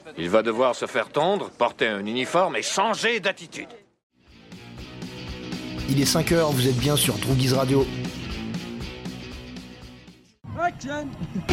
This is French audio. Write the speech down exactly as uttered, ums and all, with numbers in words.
Il va devoir se faire tondre, porter un uniforme et changer d'attitude. Il est cinq heures, vous êtes bien sur Droogies Radio. Action.